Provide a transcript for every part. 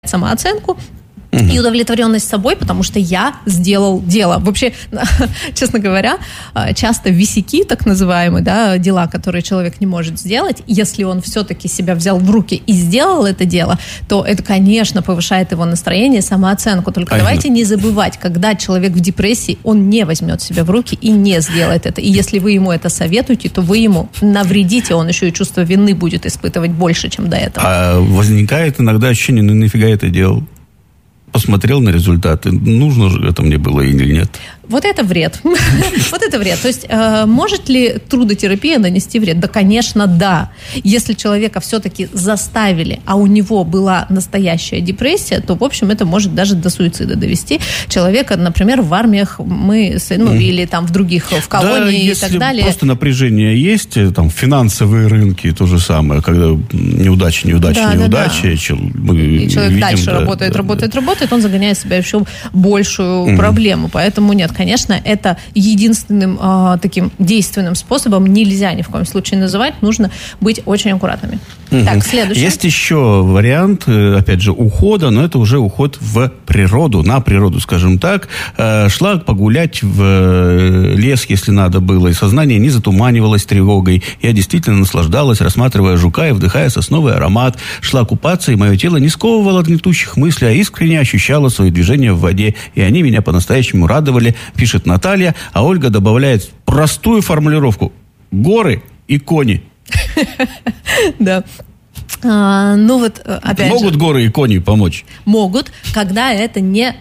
самооценку и удовлетворенность собой, потому что я сделал дело. Вообще, честно говоря, часто висяки, так называемые, да, дела, которые человек не может сделать, если он все-таки себя взял в руки и сделал это дело, то это, конечно, повышает его настроение, самооценку. Только давайте не забывать, когда человек в депрессии, он не возьмет себя в руки и не сделает это. И если вы ему это советуете, то вы ему навредите, он еще и чувство вины будет испытывать больше, чем до этого. А возникает иногда ощущение, ну нафига это делал? Посмотрел на результаты, нужно же это мне было или нет. Вот это вред. Вот это вред. То есть, может ли трудотерапия нанести вред? Да, конечно, да. Если человека все-таки заставили, а у него была настоящая депрессия, то, в общем, это может даже до суицида довести человека, например, в армиях мы, или там в других, в колонии и так далее. Просто напряжение есть, там, финансовые рынки, то же самое, когда неудачи. И человек дальше работает, он загоняет себя в еще большую проблему. Поэтому нет, конечно, это единственным таким действенным способом нельзя ни в коем случае называть, нужно быть очень аккуратными. Так, следующий. Есть еще вариант, опять же, ухода, но это уже уход в природу, на природу, скажем так. Шла погулять в лес, если надо было, и сознание не затуманивалось тревогой. Я действительно наслаждалась, рассматривая жука и вдыхая сосновый аромат. Шла купаться, и мое тело не сковывало гнетущих мыслей, а искренне ощущало свои движения в воде, и они меня по-настоящему радовали, пишет Наталья, а Ольга добавляет простую формулировку: горы и кони. Да. Опять могут горы и кони помочь? Могут, когда это не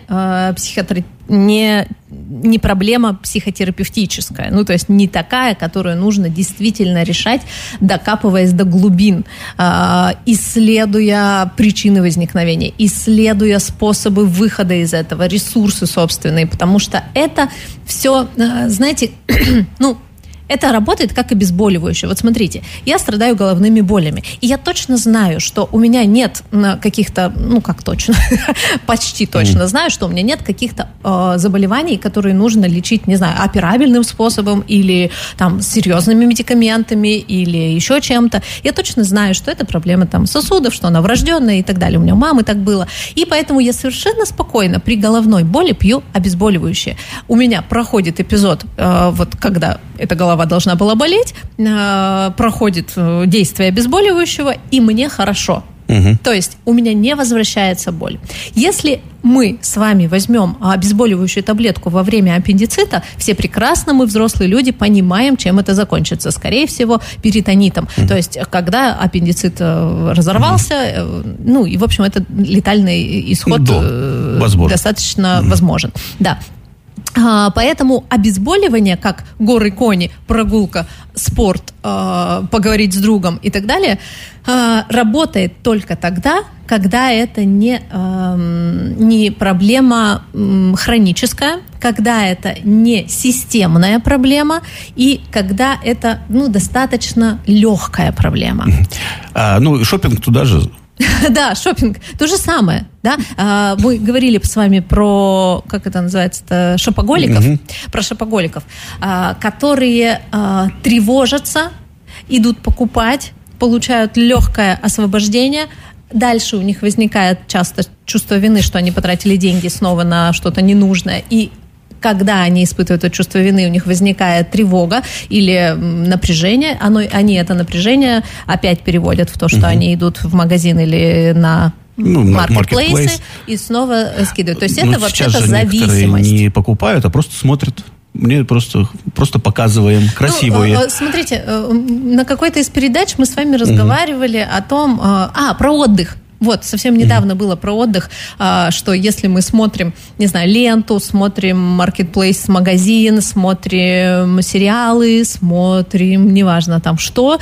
не проблема психотерапевтическая, то есть не такая, которую нужно действительно решать, докапываясь до глубин, исследуя причины возникновения, исследуя способы выхода из этого, ресурсы собственные, потому что это все, знаете, это работает как обезболивающее. Вот смотрите, я страдаю головными болями, и я точно знаю, что у меня нет каких-то, как точно, почти точно знаю, что у меня нет каких-то заболеваний, которые нужно лечить, не знаю, операбельным способом или там серьезными медикаментами или еще чем-то. Я точно знаю, что это проблема там сосудов, что она врожденная и так далее. У меня у мамы так было. И поэтому я совершенно спокойно при головной боли пью обезболивающее. У меня проходит эпизод, когда эта голова должна была болеть, проходит действие обезболивающего, и мне хорошо. То есть у меня не возвращается боль. Если мы с вами возьмем обезболивающую таблетку во время аппендицита, все прекрасно, мы взрослые люди, понимаем, чем это закончится. Скорее всего, перитонитом. То есть, когда аппендицит разорвался, и, в общем, это летальный исход достаточно возможен. Да. Поэтому обезболивание, как горы, кони, прогулка, спорт, поговорить с другом и так далее, работает только тогда, когда это не проблема хроническая, когда это не системная проблема и когда это достаточно легкая проблема. Шопинг туда же. Да, шопинг. То же самое. Да? Мы говорили с вами про, как это называется, шопоголиков, про шопоголиков, которые тревожатся, идут покупать, получают легкое освобождение. Дальше у них возникает часто чувство вины, что они потратили деньги снова на что-то ненужное. И когда они испытывают это чувство вины, у них возникает тревога или напряжение, они это напряжение опять переводят в то, что они идут в магазин или на маркетплейсы и снова скидывают. То есть это вообще-то зависимость. Некоторые не покупают, а просто смотрят. Мне просто показываем красивые. Смотрите, на какой-то из передач мы с вами разговаривали о том, про отдых. Вот, совсем недавно было про отдых, что если мы смотрим, не знаю, ленту, смотрим marketplace, магазин, смотрим сериалы, смотрим, неважно там что,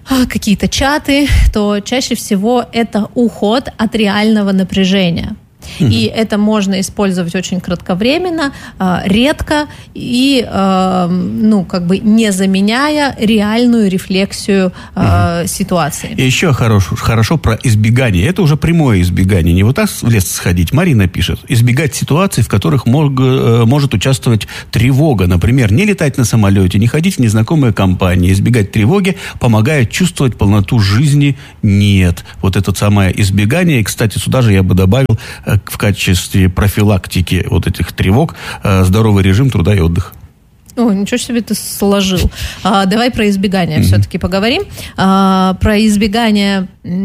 какие-то чаты, то чаще всего это уход от реального напряжения. И это можно использовать очень кратковременно, редко и, не заменяя реальную рефлексию ситуации. И еще хорошо про избегание. Это уже прямое избегание. Не вот так в лес сходить. Марина пишет. Избегать ситуаций, в которых может участвовать тревога. Например, не летать на самолете, не ходить в незнакомые компании. Избегать тревоги помогает чувствовать полноту жизни. Нет. Вот это самое избегание. И, кстати, сюда же я бы добавил в качестве профилактики вот этих тревог здоровый режим труда и отдыха. Ой, ничего себе ты сложил. Давай про избегание все-таки поговорим. Про избегание...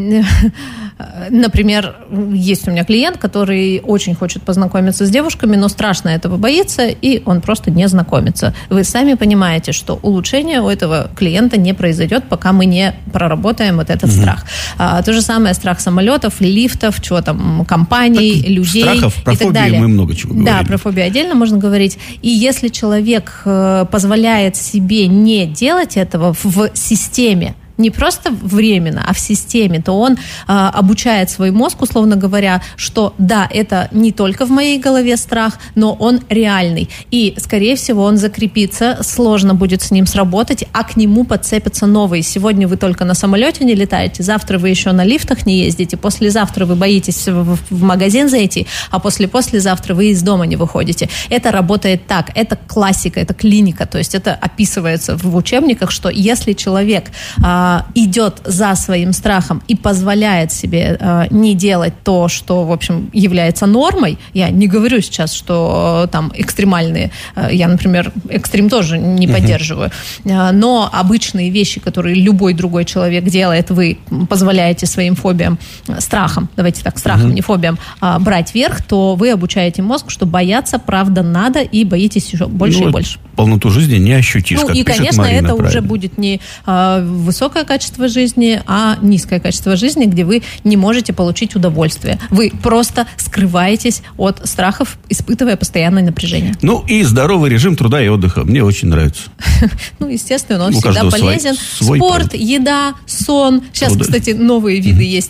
Например, есть у меня клиент, который очень хочет познакомиться с девушками, но страшно этого боится, и он просто не знакомится. Вы сами понимаете, что улучшение у этого клиента не произойдет, пока мы не проработаем вот этот страх. То же самое страх самолетов, лифтов, чего там, компаний, так, людей страхов, про и так фобии далее. Мы много чего говорим. Да, про фобию отдельно можно говорить. И если человек позволяет себе не делать этого в системе, не просто временно, а в системе, то он обучает свой мозг, условно говоря, что да, это не только в моей голове страх, но он реальный. И, скорее всего, он закрепится, сложно будет с ним сработать, а к нему подцепятся новые. Сегодня вы только на самолете не летаете, завтра вы еще на лифтах не ездите, послезавтра вы боитесь в магазин зайти, а послезавтра вы из дома не выходите. Это работает так, это классика, это клиника, то есть это описывается в учебниках, что если человек идет за своим страхом и позволяет себе не делать то, что, в общем, является нормой. Я не говорю сейчас, что там экстремальные, я, например, экстрим тоже не поддерживаю, но обычные вещи, которые любой другой человек делает, вы позволяете своим фобиям, страхам, давайте так, страхам, не фобиям, брать верх, то вы обучаете мозг, что бояться, правда, надо, и боитесь еще больше и больше. Полноту жизни не ощутишь, как и, пишет конечно, Марина, это правильно. уже будет не высокое качество жизни, а низкое качество жизни, где вы не можете получить удовольствие. Вы просто скрываетесь от страхов, испытывая постоянное напряжение. Ну и здоровый режим труда и отдыха. Мне очень нравится. Ну, естественно, он всегда полезен. Свой Спорт, еда, сон. Сейчас, кстати, новые виды есть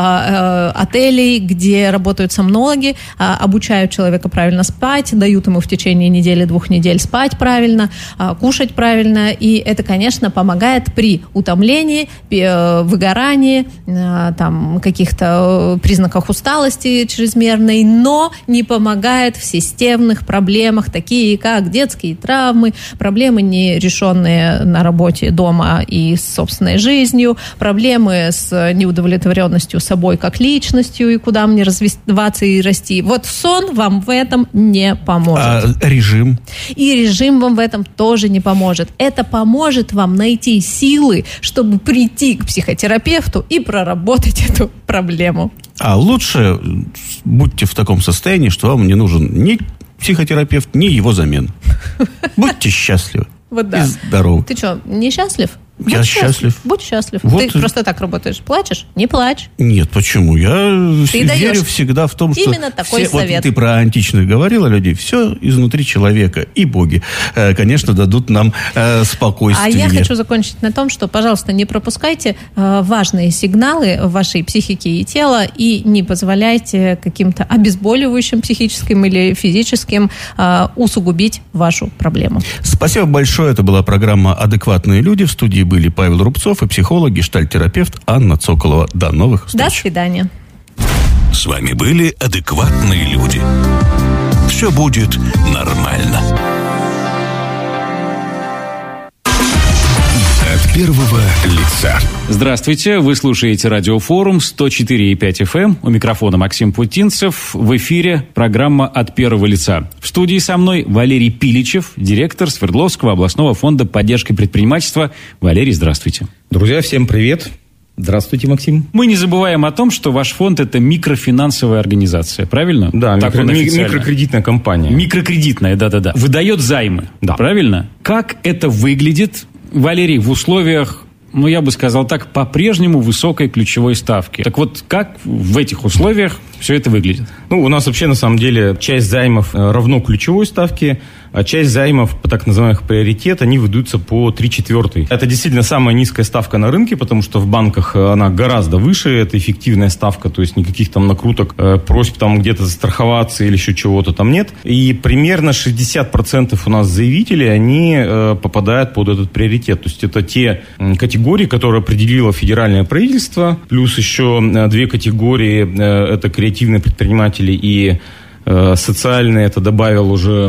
отелей, где работают сомнологи, обучают человека правильно спать, дают ему в течение недели, 2 недель спать правильно, кушать правильно. И это, конечно, помогает при утомлении, выгорании, там, каких-то признаках усталости чрезмерной, но не помогает в системных проблемах, такие как детские травмы, проблемы, не решенные на работе, дома и с собственной жизнью, проблемы с неудовлетворенностью собой как личностью, и куда мне развиваться и расти. Вот сон вам в этом не поможет. А режим? И режим вам в этом тоже не поможет. Это поможет вам найти силы, чтобы прийти к психотерапевту и проработать эту проблему. А лучше будьте в таком состоянии, что вам не нужен ни психотерапевт, ни его замена. Будьте счастливы. Вот да. И здоровы. Ты что, не счастлив? Я счастлив. Будь счастлив. Вот. Ты просто так работаешь. Плачешь? Не плачь. Нет, почему? Я верю даешь всегда в том, что... именно такой совет. Вот ты про античных говорила, людей, все изнутри человека. И боги, конечно, дадут нам спокойствие. А я хочу закончить на том, что, пожалуйста, не пропускайте важные сигналы в вашей психике и тела и не позволяйте каким-то обезболивающим психическим или физическим усугубить вашу проблему. Спасибо большое. Это была программа «Адекватные люди». В студии были Павел Рубцов и психолог, гештальт-терапевт Анна Цоколова. До новых встреч. До свидания. С вами были «Адекватные люди». Все будет нормально. От первого лица. Здравствуйте, вы слушаете радиофорум 104,5 FM. У микрофона Максим Путинцев. В эфире программа «От первого лица». В студии со мной Валерий Пиличев, директор Свердловского областного фонда поддержки предпринимательства. Валерий, здравствуйте. Друзья, всем привет. Здравствуйте, Максим. Мы не забываем о том, что ваш фонд – это микрофинансовая организация, правильно? Да, микрокредитная компания. Микрокредитная, да-да-да. Выдает займы, да. Правильно? Как это выглядит, Валерий, в условиях, я бы сказал так, по-прежнему высокой ключевой ставки? Так вот, как в этих условиях все это выглядит? У нас вообще, на самом деле, часть займов равно ключевой ставке, а часть займов, по так называемых приоритет, они выдаются по 3/4. Это действительно самая низкая ставка на рынке, потому что в банках она гораздо выше, это эффективная ставка, то есть никаких там накруток, просьб там где-то застраховаться или еще чего-то там нет. И примерно 60% у нас заявителей, они попадают под этот приоритет. То есть это те категории, которые определило федеральное правительство, плюс еще 2 категории, это креативные предприниматели и социальные, это добавил уже,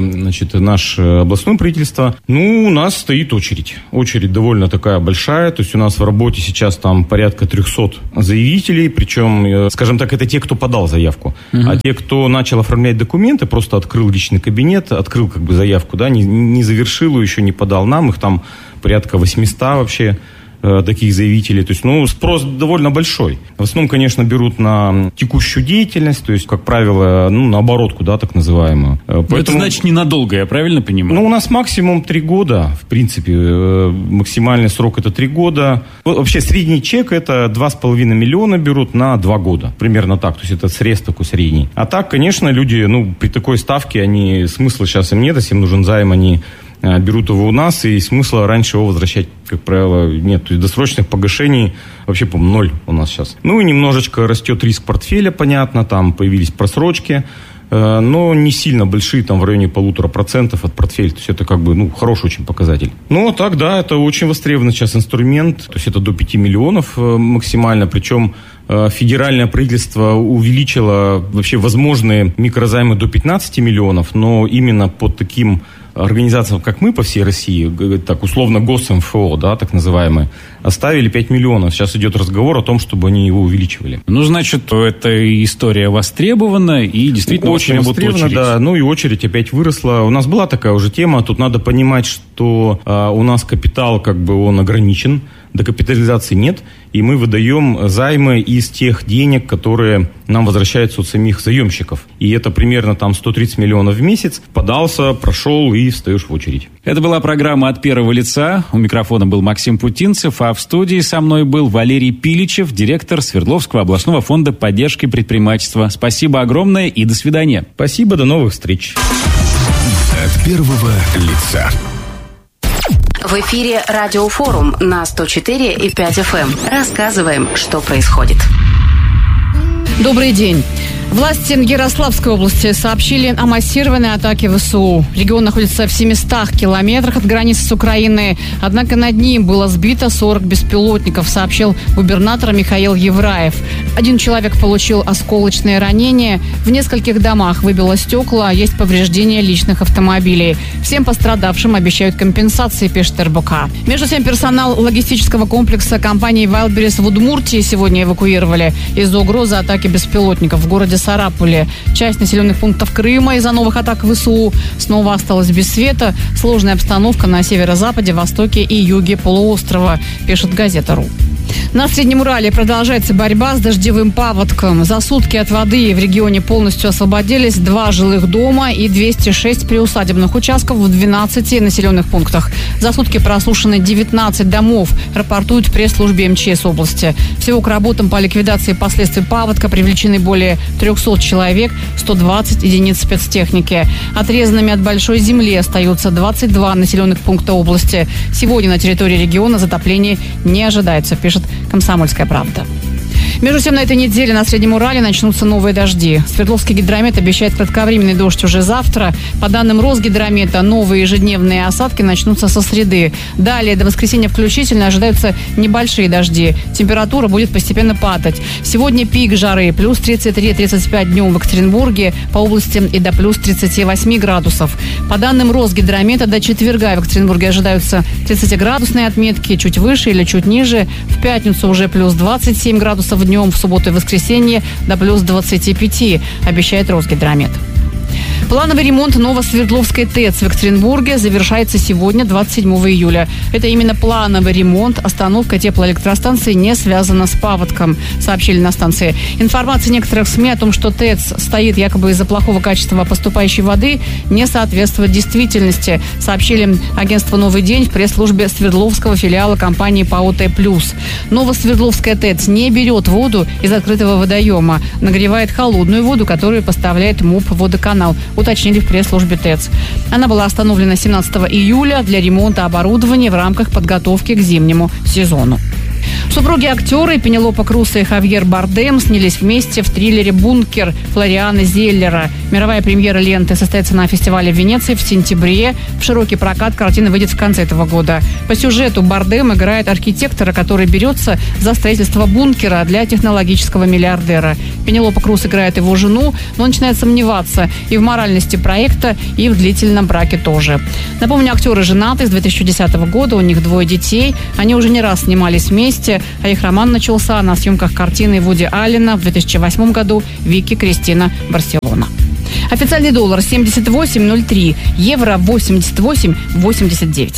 наше областное правительство. У нас стоит очередь. Очередь довольно такая большая, то есть у нас в работе сейчас там порядка 300 заявителей, причем, скажем так, это те, кто подал заявку. А те, кто начал оформлять документы, просто открыл личный кабинет, открыл заявку, не завершил, еще не подал нам, их там порядка 800 вообще. Таких заявителей. То есть, спрос довольно большой. В основном, конечно, берут на текущую деятельность, то есть, как правило, на оборотку, так называемую. Поэтому... Это значит ненадолго, я правильно понимаю? У нас максимум 3 года, в принципе. Максимальный срок это 3 года. Вообще, средний чек это 2,5 миллиона берут на 2 года. Примерно так. То есть, это срез такой средний. А так, конечно, люди, при такой ставке, смысла сейчас им нет, если им нужен займ, они берут его у нас, и смысла раньше его возвращать, как правило, нет. То есть досрочных погашений вообще, по-моему, 0 у нас сейчас. И немножечко растет риск портфеля, понятно, там появились просрочки, но не сильно большие, там в районе 1,5% от портфеля. То есть это хороший очень показатель. Так, да, это очень востребованный сейчас инструмент. То есть это до 5 миллионов максимально, причем федеральное правительство увеличило вообще возможные микрозаймы до 15 миллионов, но именно под таким организациям, как мы по всей России, так условно ГосМФО, так называемые, оставили 5 миллионов. Сейчас идет разговор о том, чтобы они его увеличивали. Значит, эта история востребована и действительно очень востребована, да. И очередь опять выросла. У нас была такая уже тема. Тут надо понимать, что у нас капитал, он ограничен. Докапитализации нет, и мы выдаем займы из тех денег, которые нам возвращаются от самих заемщиков. И это примерно 130 миллионов в месяц. Подался, прошел и встаешь в очередь. Это была программа «От первого лица». У микрофона был Максим Путинцев, а в студии со мной был Валерий Пиличев, директор Свердловского областного фонда поддержки предпринимательства. Спасибо огромное и до свидания. Спасибо, до новых встреч. От первого лица. В эфире Радиофорум на 104,5 FM. Рассказываем, что происходит. Добрый день. Власти Ярославской области сообщили о массированной атаке ВСУ. Регион находится в 700 километрах от границы с Украиной. Однако над ним было сбито 40 беспилотников, сообщил губернатор Михаил Евраев. 1 человек получил осколочные ранения. В нескольких домах выбило стекла, есть повреждения личных автомобилей. Всем пострадавшим обещают компенсации, пишет РБК. Между тем, персонал логистического комплекса компании Wildberries в Удмуртии сегодня эвакуировали из-за угрозы атаки беспилотников в городе Сарапуле. Часть населенных пунктов Крыма из-за новых атак ВСУ снова осталась без света. Сложная обстановка на северо-западе, востоке и юге полуострова, пишет газета.ру. На Среднем Урале продолжается борьба с дождевым паводком. За сутки от воды в регионе полностью освободились 2 жилых дома и 206 приусадебных участков в 12 населенных пунктах. За сутки просушены 19 домов, рапортуют в пресс-службе МЧС области. Всего к работам по ликвидации последствий паводка привлечены более 300 человек, 120 единиц спецтехники. Отрезанными от большой земли остаются 22 населенных пункта области. Сегодня на территории региона затопление не ожидается, пишет «Комсомольская правда». Между тем, на этой неделе на Среднем Урале начнутся новые дожди. Свердловский гидромет обещает кратковременный дождь уже завтра. По данным Росгидромета, новые ежедневные осадки начнутся со среды. Далее, до воскресенья включительно, ожидаются небольшие дожди. Температура будет постепенно падать. Сегодня пик жары, плюс 33-35 днем в Екатеринбурге, по области и до плюс 38 градусов. По данным Росгидромета, до четверга в Екатеринбурге ожидаются 30-градусные отметки, чуть выше или чуть ниже. В пятницу уже плюс 27 градусов днем, в субботу и воскресенье до плюс 25, обещает Росгидромет. Плановый ремонт Новосвердловской ТЭЦ в Екатеринбурге завершается сегодня, 27 июля. Это именно плановый ремонт. Остановка теплоэлектростанции не связана с паводком, сообщили на станции. Информация некоторых СМИ о том, что ТЭЦ стоит якобы из-за плохого качества поступающей воды, не соответствует действительности, сообщили агентство «Новый день» в пресс-службе Свердловского филиала компании ПАО «Т+». Новосвердловская ТЭЦ не берет воду из открытого водоема, нагревает холодную воду, которую поставляет МУП «Водоканал», уточнили в пресс-службе ТЭЦ. Она была остановлена 17 июля для ремонта оборудования в рамках подготовки к зимнему сезону. Супруги актеры Пенелопа Крус и Хавьер Бардем снялись вместе в триллере «Бункер» Флориана Зеллера. Мировая премьера ленты состоится на фестивале в Венеции в сентябре. В широкий прокат картина выйдет в конце этого года. По сюжету Бардем играет архитектора, который берется за строительство бункера для технологического миллиардера. Пенелопа Крус играет его жену, но начинает сомневаться и в моральности проекта, и в длительном браке тоже. Напомню, актеры женаты с 2010 года, у них 2 детей. Они уже не раз снимались вместе, а их роман начался на съемках картины Вуди Аллена в 2008 году «Вики Кристина Барселона». Официальный доллар 78.03, евро 88.89.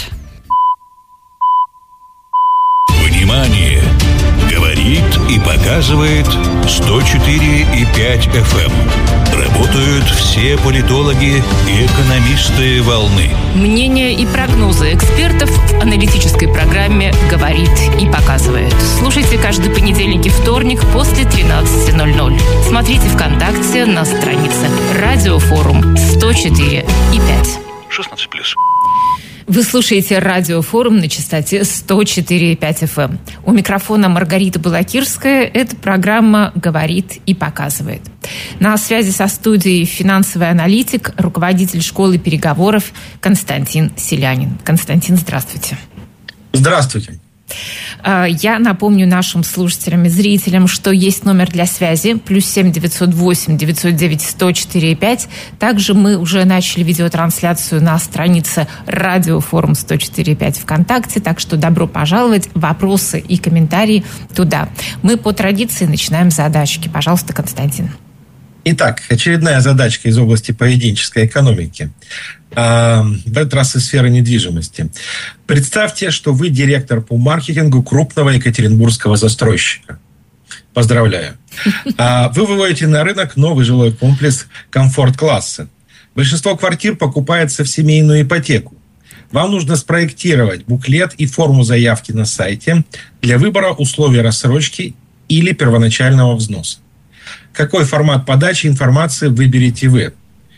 Внимание! Говорит и показывает 104,5 FM. Работают все политологи и экономисты волны. Мнения и прогнозы экспертов в аналитической программе «Говорит и показывает». Слушайте каждый понедельник и вторник после 13:00. Смотрите ВКонтакте на странице «Радиофорум» 104,5. 16+. Вы слушаете радиофорум на частоте 104,5 FM. У микрофона Маргарита Балакирская. Эта программа «Говорит и показывает». На связи со студией финансовый аналитик, руководитель школы переговоров Константин Селянин. Константин, здравствуйте. Здравствуйте. Я напомню нашим слушателям и зрителям, что есть номер для связи +7 908 909 104,5. Также мы уже начали видеотрансляцию на странице Радиофорум 104,5 ВКонтакте, так что добро пожаловать, вопросы и комментарии туда. Мы по традиции начинаем с задачки. Пожалуйста, Константин. Итак, очередная задачка из области поведенческой экономики. В этот раз из сферы недвижимости. Представьте, что вы директор по маркетингу крупного екатеринбургского застройщика. Поздравляю. Вы выводите на рынок новый жилой комплекс комфорт-класса. Большинство квартир покупается в семейную ипотеку. Вам нужно спроектировать буклет и форму заявки на сайте для выбора условий рассрочки или первоначального взноса. Какой формат подачи информации выберете вы?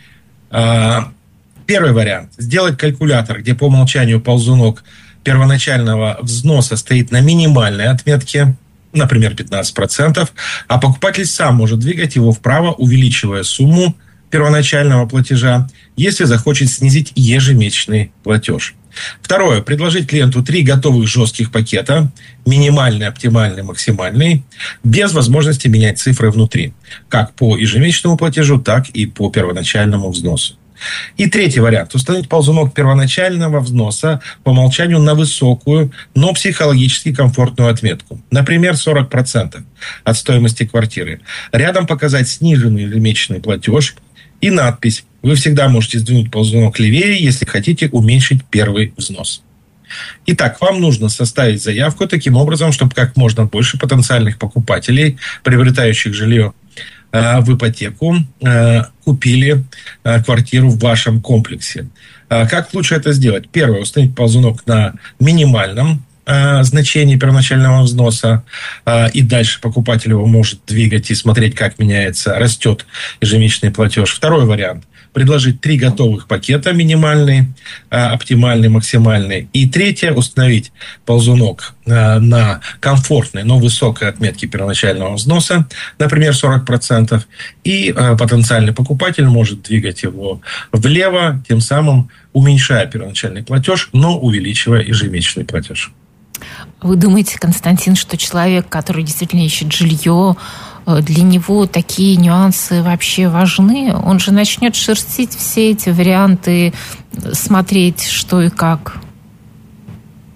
Первый вариант. Сделать калькулятор, где по умолчанию ползунок первоначального взноса стоит на минимальной отметке, например, 15%, а покупатель сам может двигать его вправо, увеличивая сумму первоначального платежа, если захочет снизить ежемесячный платеж. Второе. Предложить клиенту 3 готовых жестких пакета, минимальный, оптимальный, максимальный, без возможности менять цифры внутри, как по ежемесячному платежу, так и по первоначальному взносу. И третий вариант. Установить ползунок первоначального взноса по умолчанию на высокую, но психологически комфортную отметку. Например, 40% от стоимости квартиры. Рядом показать сниженный ежемесячный платеж и надпись: вы всегда можете сдвинуть ползунок левее, если хотите уменьшить первый взнос. Итак, вам нужно составить заявку таким образом, чтобы как можно больше потенциальных покупателей, приобретающих жилье в ипотеку, купили квартиру в вашем комплексе. Как лучше это сделать? Первое. Установить ползунок на минимальном значении первоначального взноса, и дальше покупатель его может двигать и смотреть, как меняется, растет ежемесячный платеж. Второй вариант. Предложить 3 готовых пакета: минимальный, оптимальный, максимальный. И третье. Установить ползунок на комфортной, но высокой отметке первоначального взноса, например, 40%. И потенциальный покупатель может двигать его влево, тем самым уменьшая первоначальный платеж, но увеличивая ежемесячный платеж. Вы думаете, Константин, что человек, который действительно ищет жилье, для него такие нюансы вообще важны? Он же начнет шерстить все эти варианты, смотреть, что и как.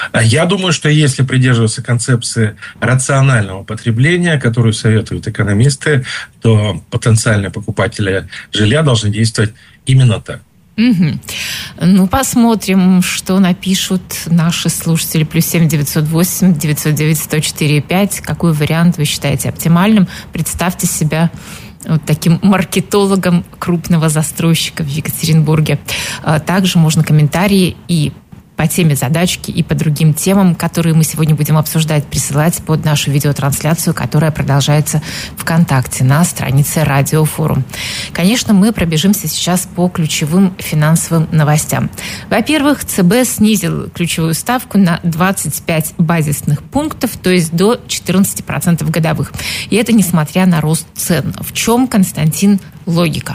Я думаю, что если придерживаться концепции рационального потребления, которую советуют экономисты, то потенциальные покупатели жилья должны действовать именно так. Угу. Ну, посмотрим, что напишут наши слушатели. +7 908 909 104 5. Какой вариант вы считаете оптимальным? Представьте себя вот таким маркетологом крупного застройщика в Екатеринбурге. Также можно комментарии и по теме задачки, и по другим темам, которые мы сегодня будем обсуждать, присылать под нашу видеотрансляцию, которая продолжается ВКонтакте на странице Радиофорум. Конечно, мы пробежимся сейчас по ключевым финансовым новостям. Во-первых, ЦБ снизил ключевую ставку на 25 базисных пунктов, то есть до 14% годовых. И это несмотря на рост цен. В чем, Константин, логика?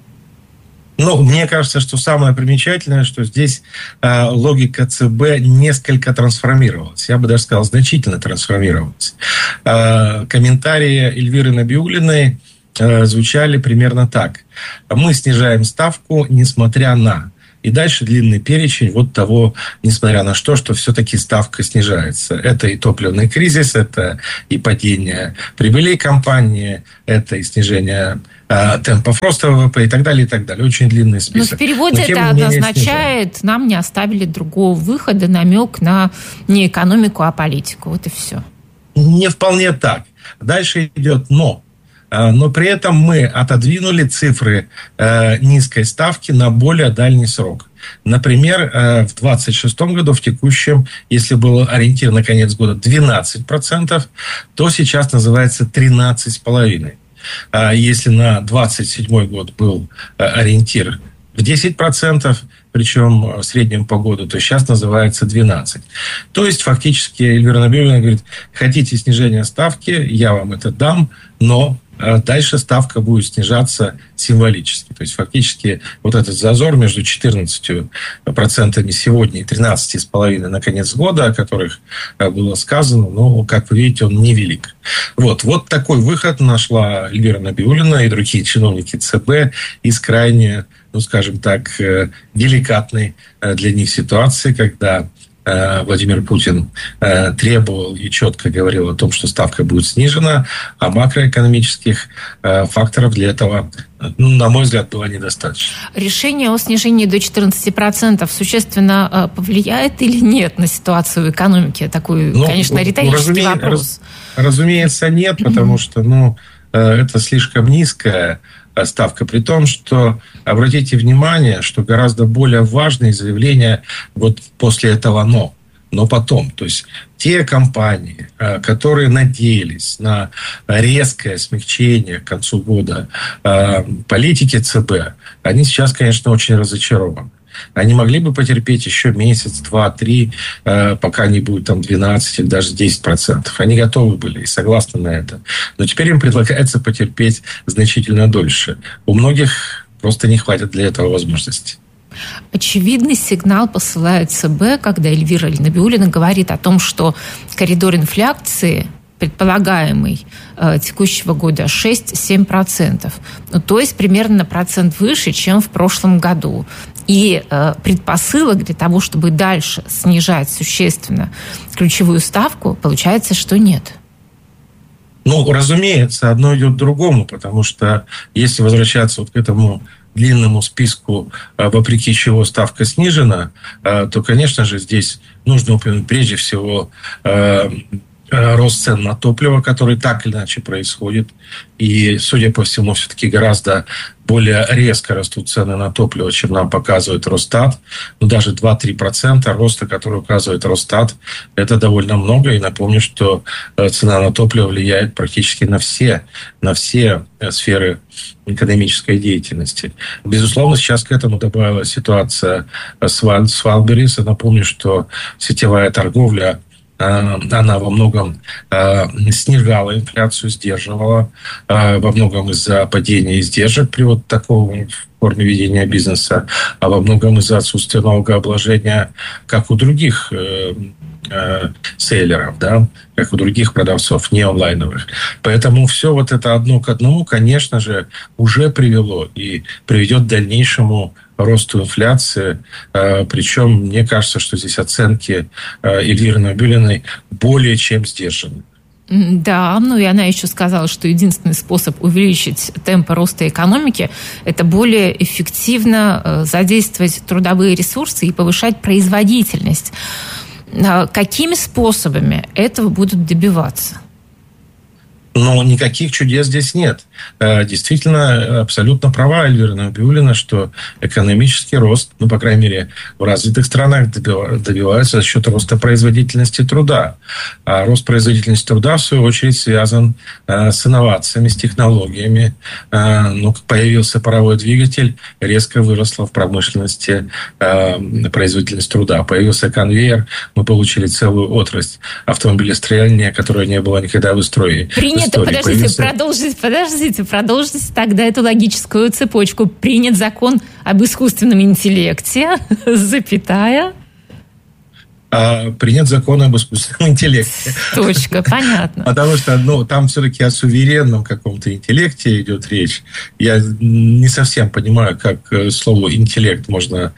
Ну, мне кажется, что самое примечательное, что здесь логика ЦБ несколько трансформировалась. Я бы даже сказал, значительно трансформировалась. Комментарии Эльвиры Набиуллиной звучали примерно так. Мы снижаем ставку, несмотря на... И дальше длинный перечень вот того, несмотря на что все-таки ставка снижается. Это и топливный кризис, это и падение прибылей компании, это и снижение темпов роста ВВП и так далее, и так далее. Очень длинный список. Но в переводе это означает, нам не оставили другого выхода, намек на не экономику, а политику. Вот и все. Не вполне так. Дальше идет «но». Но при этом мы отодвинули цифры низкой ставки на более дальний срок. Например, в 2026 году, в текущем, если был ориентир на конец года 12%, то сейчас называется 13,5%. Если на 2027 год был ориентир в 10%, причем в среднем по году, то сейчас называется 12%. То есть, фактически, Эльвира Набиуллина говорит, хотите снижения ставки, я вам это дам, но дальше ставка будет снижаться символически. То есть, фактически, вот этот зазор между 14% сегодня и 13,5% на конец года, о которых было сказано, но, как вы видите, он невелик. Вот такой выход нашла Эльвира Набиуллина и другие чиновники ЦБ из крайне, скажем так, деликатной для них ситуации, когда Владимир Путин требовал и четко говорил о том, что ставка будет снижена, а макроэкономических факторов для этого, на мой взгляд, было недостаточно. Решение о снижении до 14% существенно повлияет или нет на ситуацию в экономике? Такой, конечно, риторический вопрос. Разумеется, нет, потому что это слишком низкая ставка, при том, что, обратите внимание, что гораздо более важные заявления вот после этого но потом. То есть те компании, которые надеялись на резкое смягчение к концу года политики ЦБ, они сейчас, конечно, очень разочарованы. Они могли бы потерпеть еще месяц, 2, 3, пока не будет там 12 или даже 10%. Они готовы были и согласны на это. Но теперь им предлагается потерпеть значительно дольше. У многих просто не хватит для этого возможности. Очевидный сигнал посылает ЦБ, когда Эльвира Набиуллина говорит о том, что коридор инфляции предполагаемый текущего года 6-7%. То есть примерно на процент выше, чем в прошлом году. И предпосылок для того, чтобы дальше снижать существенно ключевую ставку, получается, что нет. Разумеется, одно идет к другому, потому что если возвращаться вот к этому длинному списку, вопреки чего ставка снижена, то, конечно же, здесь нужно упомянуть прежде всего рост цен на топливо, который так или иначе происходит. И, судя по всему, все-таки гораздо более резко растут цены на топливо, чем нам показывает Росстат. Но даже 2-3% роста, который указывает Росстат, это довольно много. И напомню, что цена на топливо влияет практически на все сферы экономической деятельности. Безусловно, сейчас к этому добавилась ситуация с Wildberries. Напомню, что сетевая торговля, она во многом снижала инфляцию, сдерживала, во многом из-за падения издержек при вот такой форме ведения бизнеса, а во многом из-за отсутствия налогообложения, как у других селлеров, да, как у других продавцов, не онлайновых. Поэтому все вот это одно к одному, конечно же, уже привело и приведет к дальнейшему росту инфляции. Причем, мне кажется, что здесь оценки Эльвиры Набиуллиной более чем сдержаны. Да, и она еще сказала, что единственный способ увеличить темпы роста экономики – это более эффективно задействовать трудовые ресурсы и повышать производительность. Какими способами этого будут добиваться? Но никаких чудес здесь нет. Действительно, абсолютно права Эльвира Набиуллина, что экономический рост, по крайней мере, в развитых странах добивается за счет роста производительности труда. А рост производительности труда, в свою очередь, связан с инновациями, с технологиями. Появился паровой двигатель, резко выросла в промышленности производительность труда. Появился конвейер, мы получили целую отрасль автомобилестроения, которая не была никогда в строе. Продолжите тогда эту логическую цепочку. Принят закон об искусственном интеллекте, запятая. Принят закон об искусственном интеллекте. Точка, понятно. Потому что там все-таки о суверенном каком-то интеллекте идет речь. Я не совсем понимаю, как слово «интеллект» можно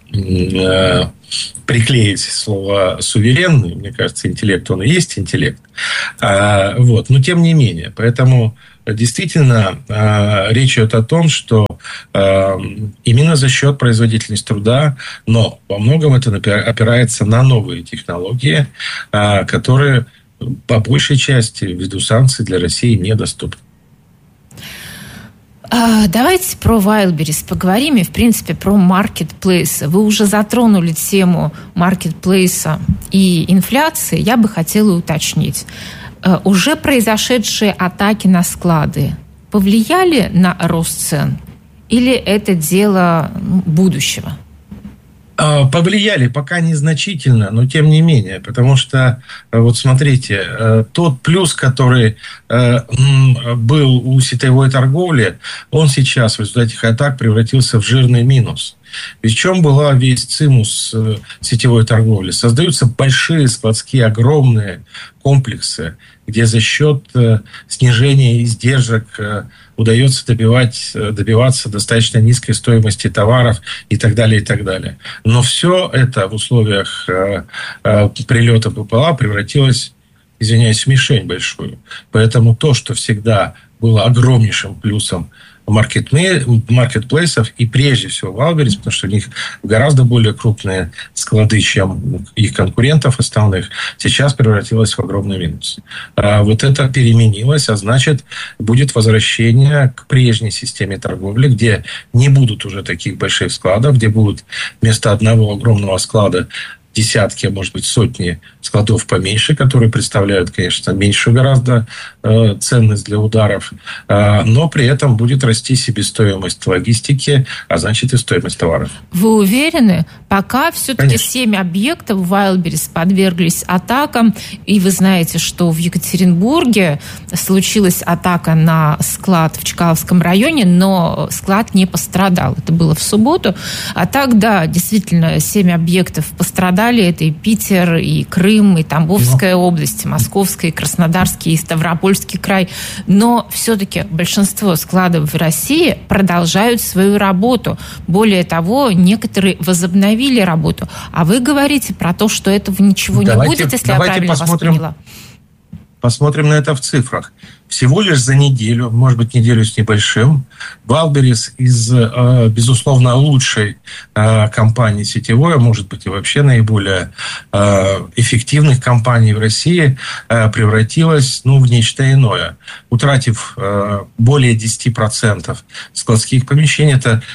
приклеить слово «суверенный». Мне кажется, интеллект, он и есть интеллект. Но тем не менее. Поэтому действительно речь идет о том, что именно за счет производительности труда, но во многом это опирается на новые технологии, которые по большей части ввиду санкций для России недоступны. Давайте про Wildberries поговорим и, в принципе, про маркетплейсы. Вы уже затронули тему маркетплейса и инфляции. Я бы хотела уточнить. Уже произошедшие атаки на склады повлияли на рост цен? Или это дело будущего? Повлияли, пока незначительно, но тем не менее. Потому что, вот смотрите, тот плюс, который был у сетевой торговли, он сейчас в результате этих атак превратился в жирный минус. Ведь в чем была весь цимус сетевой торговли? Создаются большие складские, огромные комплексы, где за счет снижения издержек удается добиваться достаточно низкой стоимости товаров и так далее, и так далее. Но все это в условиях прилета БПЛА превратилось, извиняюсь, в мишень большую. Поэтому то, что всегда было огромнейшим плюсом маркетплейсов и прежде всего Wildberries, потому что у них гораздо более крупные склады, чем их конкурентов основных, сейчас превратилось в огромный минус. Вот это переменилось, а значит, будет возвращение к прежней системе торговли, где не будут уже таких больших складов, где будут вместо одного огромного склада десятки, а может быть сотни складов поменьше, которые представляют, конечно, меньшую гораздо ценность для ударов, но при этом будет расти себестоимость логистики, а значит и стоимость товаров. Вы уверены? Пока все-таки 7 объектов Wildberries подверглись атакам, и вы знаете, что в Екатеринбурге случилась атака на склад в Чкаловском районе, но склад не пострадал. Это было в субботу. А так, да, действительно, 7 объектов пострадали. Это и Питер, и Крым, и Тамбовская область, и Московская, и Краснодарский, и Ставропольский край. Но все-таки большинство складов в России продолжают свою работу. Более того, некоторые возобновили работу. А вы говорите про то, что этого ничего не будет, если я правильно вас поняла. Посмотрим на это в цифрах. Всего лишь за неделю, может быть, неделю с небольшим, Wildberries из, безусловно, лучшей компании сетевой, а может быть и вообще наиболее эффективных компаний в России, превратилась в нечто иное. Утратив более 10% складских помещений, это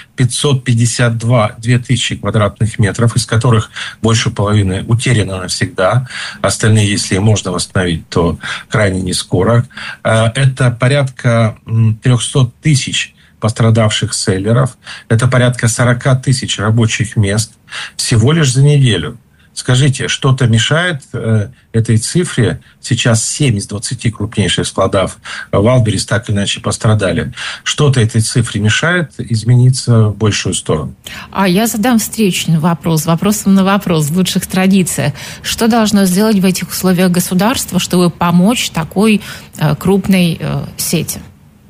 552 тысячи квадратных метров, из которых больше половины утеряно навсегда. Остальные, если и можно восстановить, то крайне не скоро. Это порядка 300 тысяч пострадавших селлеров. Это порядка 40 тысяч рабочих мест всего лишь за неделю. Скажите, что-то мешает этой цифре? Сейчас 7 из 20 крупнейших складов Валберес так или иначе пострадали. Что-то этой цифре мешает измениться в большую сторону? А я задам встречный вопрос, вопросом на вопрос в лучших традициях. Что должно сделать в этих условиях государство, чтобы помочь такой крупной сети?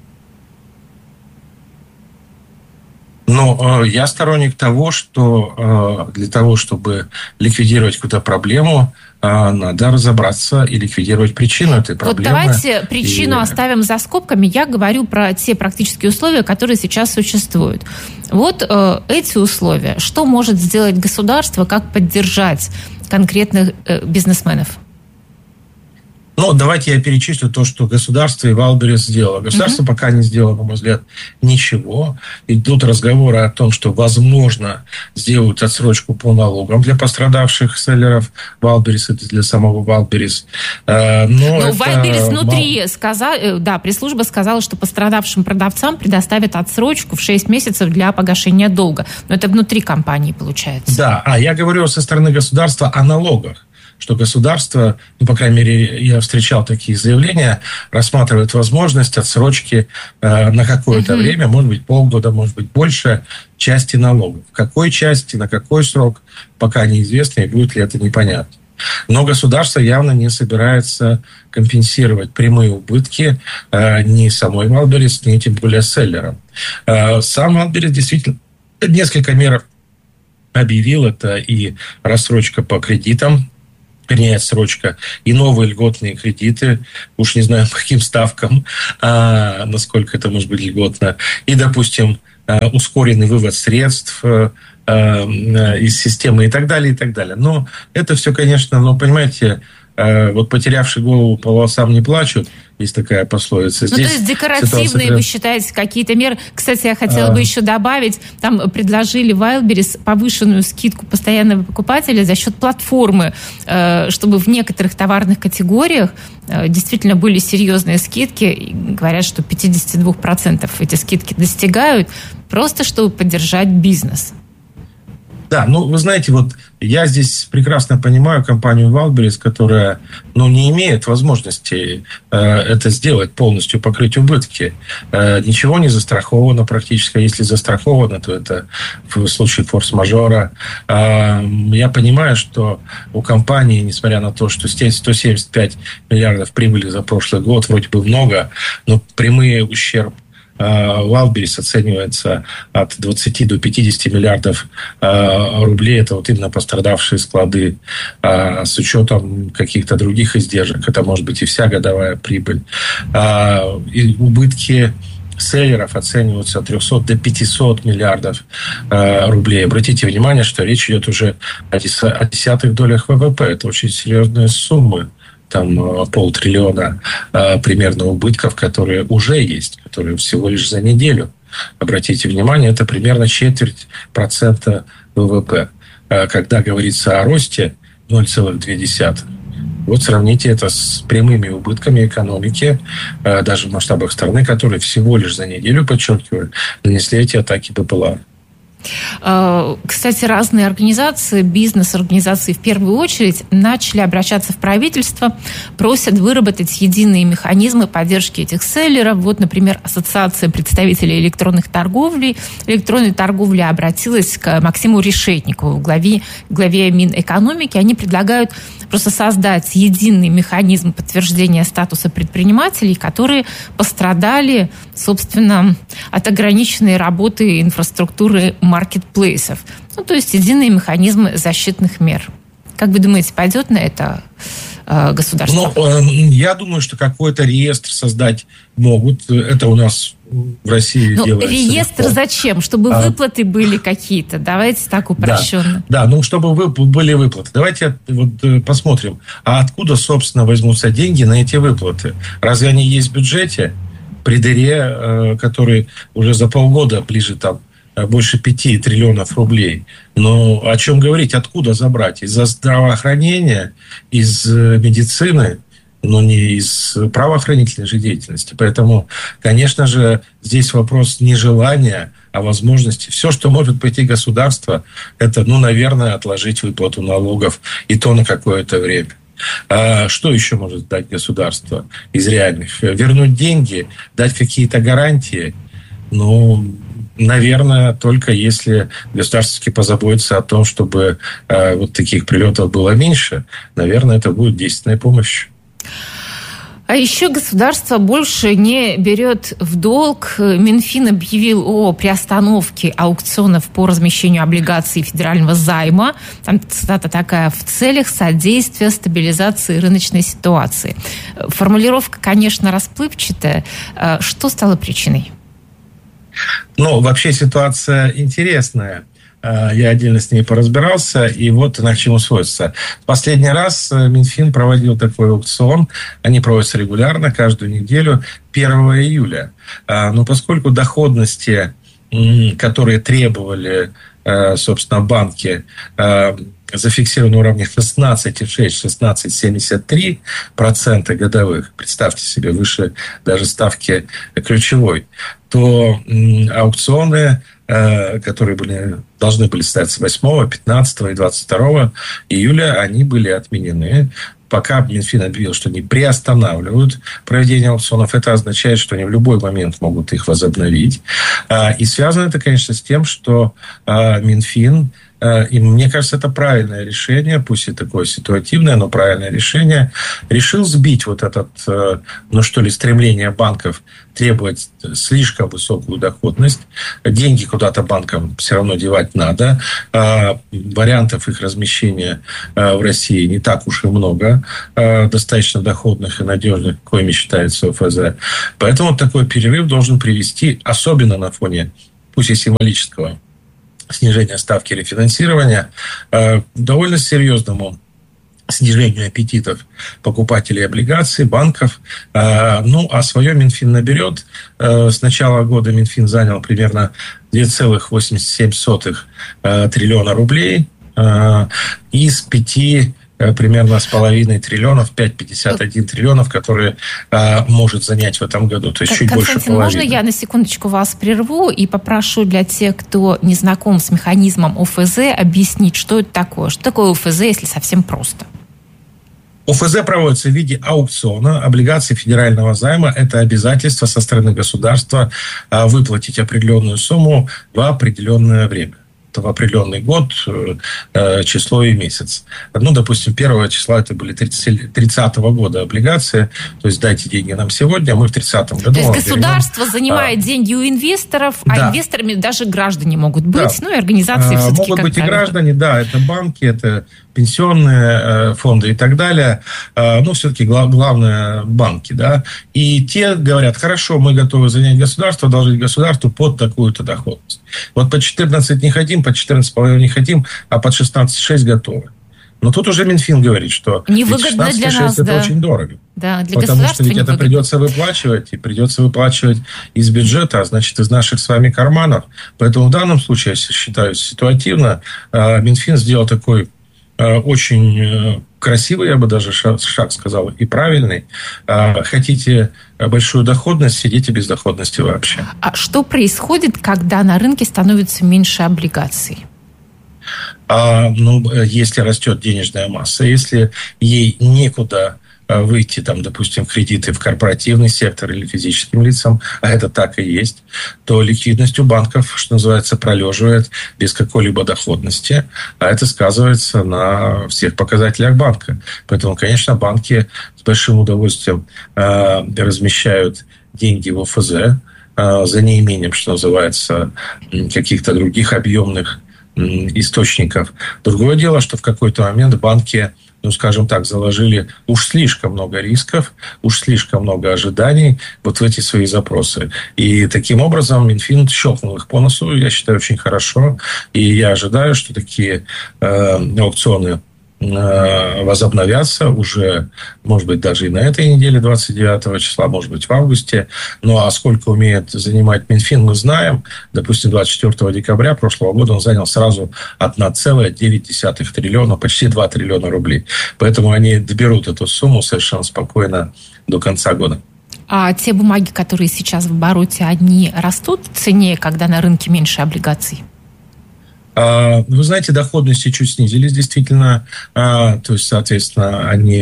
Но я сторонник того, что для того, чтобы ликвидировать какую-то проблему, надо разобраться и ликвидировать причину этой проблемы. Вот давайте причину оставим за скобками. Я говорю про те практические условия, которые сейчас существуют. Вот эти условия. Что может сделать государство, как поддержать конкретных бизнесменов? Ну, давайте я перечислю то, что государство и Валберес сделало. Государство пока не сделало, на мой взгляд, ничего. Идут разговоры о том, что, возможно, сделают отсрочку по налогам для пострадавших селлеров Валберес, это для самого Валберес. Но Валберес внутри сказал, да, пресс-служба сказала, что пострадавшим продавцам предоставят отсрочку в 6 месяцев для погашения долга. Но это внутри компании получается. Да, я говорю со стороны государства о налогах. Что государство, ну, по крайней мере, я встречал такие заявления, рассматривает возможность отсрочки на какое-то время, может быть, полгода, может быть, больше, части налогов. В какой части, на какой срок, пока неизвестно, и будет ли это непонятно. Но государство явно не собирается компенсировать прямые убытки ни самой Валберес, ни тем более селлерам. Сам Валберес действительно несколько мер объявил. Это и рассрочка по кредитам, вернее, отсрочка, и новые льготные кредиты, уж не знаю, по каким ставкам, насколько это может быть льготно, и, допустим, ускоренный вывод средств из системы и так далее, и так далее. Но это все, конечно, понимаете, вот потерявший голову по волосам не плачут, есть такая пословица. Здесь то есть декоративные, вы считаете, какие-то меры? Кстати, я хотела бы еще добавить, там предложили Вайлдберрис повышенную скидку постоянного покупателя за счет платформы, чтобы в некоторых товарных категориях действительно были серьезные скидки. Говорят, что 52% эти скидки достигают, просто чтобы поддержать бизнес. Да, вы знаете, вот я здесь прекрасно понимаю компанию Валберес, которая, не имеет возможности это сделать, полностью покрыть убытки. Ничего не застраховано практически. Если застраховано, то это в случае форс-мажора. Я понимаю, что у компании, несмотря на то, что 175 миллиардов прибыли за прошлый год, вроде бы много, но прямые ущерб Валберес оценивается от 20 до 50 миллиардов рублей. Это вот именно пострадавшие склады. С учетом каких-то других издержек, это может быть и вся годовая прибыль. И убытки селлеров оцениваются от 300 до 500 миллиардов рублей. Обратите внимание, что речь идет уже о десятых долях ВВП. Это очень серьезные суммы. Там 500 триллиона примерно убытков, которые уже есть, которые всего лишь за неделю. Обратите внимание, это примерно 0,25% ВВП. Когда говорится о росте 0,2%. Вот сравните это с прямыми убытками экономики, даже в масштабах страны, которые всего лишь за неделю, подчеркиваю, нанесли эти атаки БПЛА. Кстати, разные организации, бизнес-организации в первую очередь, начали обращаться в правительство, просят выработать единые механизмы поддержки этих селлеров. Вот, например, Ассоциация представителей электронной торговли обратилась к Максиму Решетникову, главе Минэкономики. Они предлагают просто создать единый механизм подтверждения статуса предпринимателей, которые пострадали, собственно, от ограниченной работы инфраструктуры маркетплейсов. То есть единые механизмы защитных мер. Как вы думаете, пойдет на это государство? Я думаю, что какой-то реестр создать могут. Это у нас в России делается. Реестр легко. Зачем? Чтобы выплаты были какие-то. Давайте так упрощенно. Да, чтобы были выплаты. Давайте посмотрим, а откуда, собственно, возьмутся деньги на эти выплаты? Разве они есть в бюджете? При дыре, который уже за полгода ближе больше 5 триллионов рублей. Но о чем говорить? Откуда забрать? Из здравоохранения, из медицины, но не из правоохранительной же деятельности. Поэтому, конечно же, здесь вопрос не желания, о возможности. Все, что может пойти государство, это, наверное, отложить выплату налогов, и то на какое-то время. Что еще может дать государство из реальных? Вернуть деньги, дать какие-то гарантии? Наверное, только если государство позаботится о том, чтобы вот таких прилетов было меньше, наверное, это будет действенная помощь. А еще государство больше не берет в долг. Минфин объявил о приостановке аукционов по размещению облигаций федерального займа. Там цитата такая: в целях содействия стабилизации рыночной ситуации. Формулировка, конечно, расплывчатая. Что стало причиной? Вообще ситуация интересная. Я отдельно с ней поразбирался, и вот она к чему сводится. Последний раз Минфин проводил такой аукцион. Они проводятся регулярно, каждую неделю, 1 июля. Но поскольку доходности, которые требовали, собственно, банки, зафиксированы на уровне 16,6-16,73% годовых, представьте себе, выше даже ставки ключевой, то аукционы, которые должны были состояться 8, 15 и 22 июля, они были отменены. Пока Минфин объявил, что они приостанавливают проведение аукционов, это означает, что они в любой момент могут их возобновить. И связано это, конечно, с тем, что Минфин, и мне кажется, это правильное решение, пусть и такое ситуативное, но правильное решение, решил сбить вот это, стремление банков требовать слишком высокую доходность. Деньги куда-то банкам все равно девать надо. Вариантов их размещения в России не так уж и много, достаточно доходных и надежных, коими считается ОФЗ. Поэтому такой перерыв должен привести, особенно на фоне, пусть и символического, снижения ставки рефинансирования, довольно серьезному снижению аппетитов покупателей облигаций, банков. А свое Минфин наберет. С начала года Минфин занял примерно 2,87 триллиона рублей из 5 примерно с половиной триллионов, 5,51 триллионов, которые может занять в этом году. То есть чуть больше половины. Можно я на секундочку вас прерву и попрошу для тех, кто не знаком с механизмом ОФЗ, объяснить, что это такое? Что такое ОФЗ, если совсем просто? ОФЗ проводится в виде аукциона облигаций федерального займа. Это обязательство со стороны государства выплатить определенную сумму в определенное время. В определенный год, число и месяц. Допустим, 1 числа это были 30-го года облигации, то есть дайте деньги нам сегодня, мы в 30-м году... То есть государство занимает деньги у инвесторов, а инвесторами даже граждане могут быть, и организации все-таки могут быть и граждане, это банки, это пенсионные фонды и так далее. Все-таки главное банки, И те говорят: хорошо, мы готовы занять государство, должить государству под такую-то доходность. Вот по 14 не хотим, по 14,5 не хотим, а под 16,6 готовы. Но тут уже Минфин говорит, что 16,6 это очень дорого. Да, для потому что ведь это придется выплачивать, и придется выплачивать из бюджета, а значит, из наших с вами карманов. Поэтому в данном случае, я считаю, ситуативно Минфин сделал такой очень красивый, я бы даже шаг сказал, и правильный. Хотите большую доходность, сидите без доходности вообще. А что происходит, когда на рынке становится меньше облигаций? Если растет денежная масса, если ей некуда выйти, допустим, кредиты в корпоративный сектор или физическим лицам, а это так и есть, то ликвидность у банков, что называется, пролеживает без какой-либо доходности, а это сказывается на всех показателях банка. Поэтому, конечно, банки с большим удовольствием размещают деньги в ОФЗ за неимением, что называется, каких-то других объемных источников. Другое дело, что в какой-то момент банки, заложили уж слишком много рисков, уж слишком много ожиданий вот в эти свои запросы. И таким образом Минфин щелкнул их по носу, я считаю, очень хорошо. И я ожидаю, что такие аукционы возобновятся уже, может быть, даже и на этой неделе, 29 числа, может быть, в августе. А сколько умеет занимать Минфин, мы знаем. Допустим, 24 декабря прошлого года он занял сразу 1,9 триллиона, почти 2 триллиона рублей. Поэтому они доберут эту сумму совершенно спокойно до конца года. А те бумаги, которые сейчас в обороте, они растут в цене, когда на рынке меньше облигаций? Вы знаете, доходности чуть снизились, действительно. То есть, соответственно, они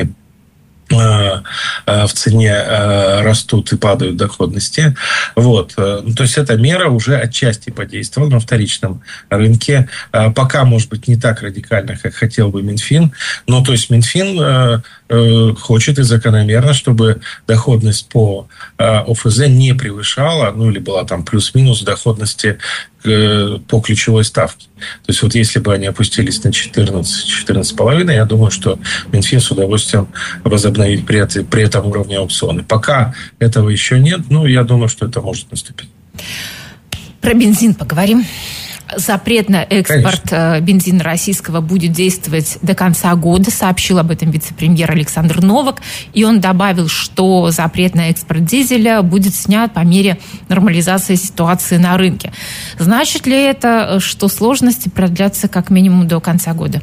в цене растут и падают доходности. Вот. То есть, эта мера уже отчасти подействовала на вторичном рынке. Пока, может быть, не так радикально, как хотел бы Минфин. Но, то есть, Минфин хочет и закономерно, чтобы доходность по ОФЗ не превышала, или была там плюс-минус доходности по ключевой ставке. То есть, вот если бы они опустились на 14,5, я думаю, что Минфин с удовольствием возобновит при этом уровне аукционы. Пока этого еще нет, я думаю, что это может наступить. Про бензин поговорим. Запрет на экспорт бензина российского будет действовать до конца года, сообщил об этом вице-премьер Александр Новак. И он добавил, что запрет на экспорт дизеля будет снят по мере нормализации ситуации на рынке. Значит ли это, что сложности продлятся как минимум до конца года?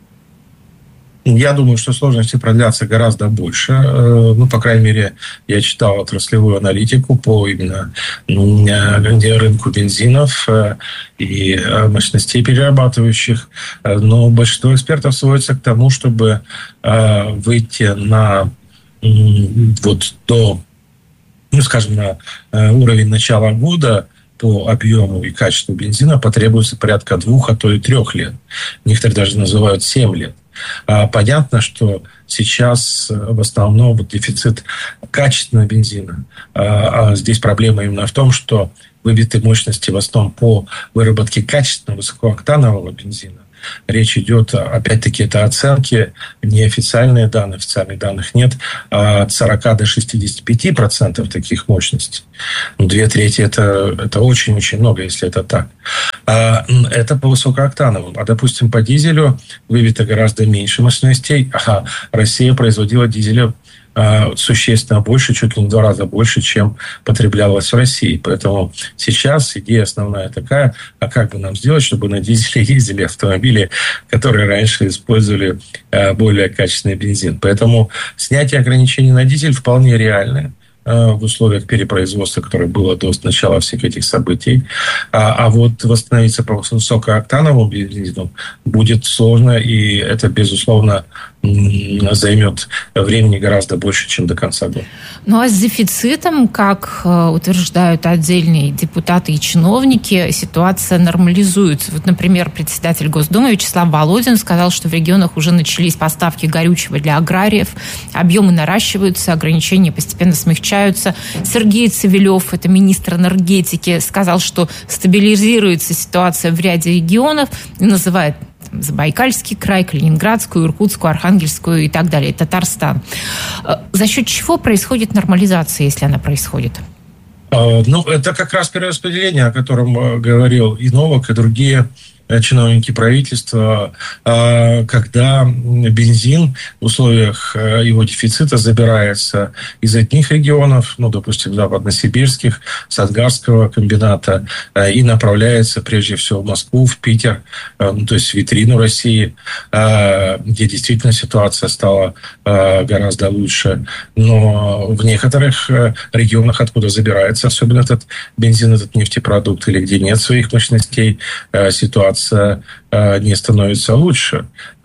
Я думаю, что сложности продлятся гораздо больше. По крайней мере, я читал отраслевую аналитику по именно рынку бензинов и мощностей перерабатывающих. Но большинство экспертов сводится к тому, чтобы выйти на на уровень начала года по объему и качеству бензина потребуется порядка 2, а то и 3 лет. Некоторые даже называют 7 лет. Понятно, что сейчас в основном дефицит качественного бензина. Здесь проблема именно в том, что выбиты мощности в основном по выработке качественного высокооктанового бензина. Речь идет, опять-таки, это оценки, неофициальные данные, официальных данных нет, от 40 до 65% таких мощностей. 2/3 это очень-очень много, если это так. Это по высокооктановым. Допустим, по дизелю выбито гораздо меньше мощностей, а Россия производила дизеля существенно больше, чуть ли не в 2 раза больше, чем потреблялось в России. Поэтому сейчас идея основная такая, как бы нам сделать, чтобы на дизеле ездили автомобили, которые раньше использовали более качественный бензин. Поэтому снятие ограничений на дизель вполне реальное в условиях перепроизводства, которое было до начала всех этих событий. А вот восстановиться по высокооктановому бензину будет сложно, и это, безусловно, займет времени гораздо больше, чем до конца года. А с дефицитом, как утверждают отдельные депутаты и чиновники, ситуация нормализуется. Например, председатель Госдумы Вячеслав Володин сказал, что в регионах уже начались поставки горючего для аграриев, объемы наращиваются, ограничения постепенно смягчаются. Сергей Цивилев, это министр энергетики, сказал, что стабилизируется ситуация в ряде регионов и называет Забайкальский край, Калининградскую, Иркутскую, Архангельскую и так далее, Татарстан. За счет чего происходит нормализация, если она происходит? Это как раз перераспределение, о котором говорил и Новак, и другие чиновники правительства, когда бензин в условиях его дефицита забирается из одних регионов, допустим, западносибирских, Садгарского комбината, и направляется прежде всего в Москву, в Питер, то есть в витрину России, где действительно ситуация стала гораздо лучше. Но в некоторых регионах, откуда забирается особенно этот бензин, этот нефтепродукт, или где нет своих мощностей, ситуация не становится лучше,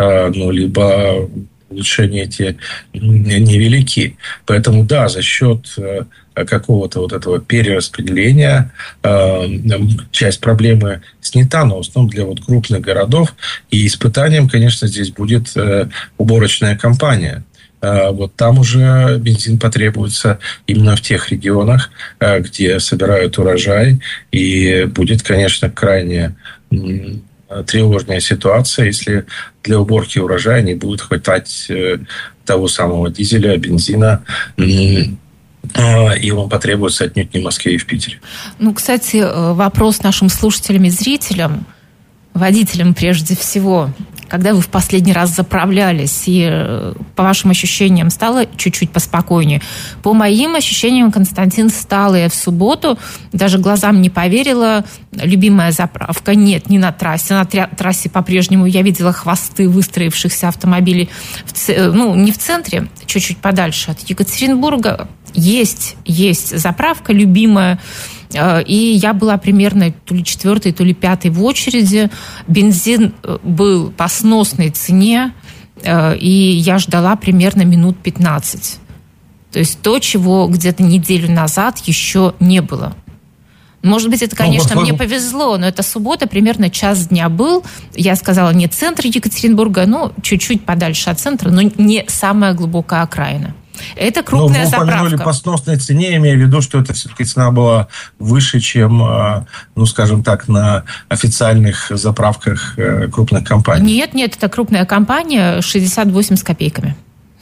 либо улучшения эти невелики. Поэтому, да, за счет какого-то этого перераспределения часть проблемы снята, но в основном для крупных городов. И испытанием, конечно, здесь будет уборочная кампания. Там уже бензин потребуется именно в тех регионах, где собирают урожай. И будет, конечно, крайне тревожная ситуация, если для уборки урожая не будет хватать того самого дизеля, бензина, и он потребуется отнюдь не в Москве и в Питере. Кстати, вопрос нашим слушателям и зрителям, водителям прежде всего. Когда вы в последний раз заправлялись, и по вашим ощущениям стало чуть-чуть поспокойнее? По моим ощущениям, Константин, стало. Я в субботу даже глазам не поверила. Любимая заправка. Нет, не на трассе. На трассе по-прежнему я видела хвосты выстроившихся автомобилей. Не в центре, чуть-чуть подальше от Екатеринбурга. есть заправка любимая, и я была примерно то ли 4-й, то ли 5-й в очереди. Бензин был по сносной цене, и я ждала примерно минут 15. То есть то, чего где-то неделю назад еще не было. Может быть, это, конечно, мне повезло, но это суббота, примерно час дня был. Я сказала, не центр Екатеринбурга, но чуть-чуть подальше от центра, но не самая глубокая окраина. Это крупная заправка. Вы упомянули по сносной цене, имея в виду, что это все-таки цена была выше, чем, скажем так, на официальных заправках крупных компаний. Нет, это крупная компания, 68 с копейками.